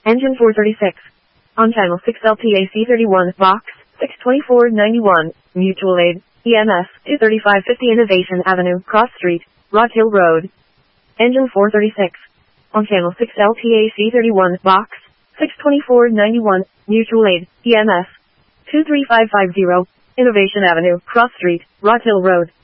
Engine 436. On channel 6 LTAC31, box 62491, mutual aid, EMS 23550 Innovation Avenue, Cross Street, Rock Hill Road. Engine 436. On channel 6 LTAC31, box 62491, mutual aid, EMS 23550, Innovation Avenue, Cross Street, Rock Hill Road.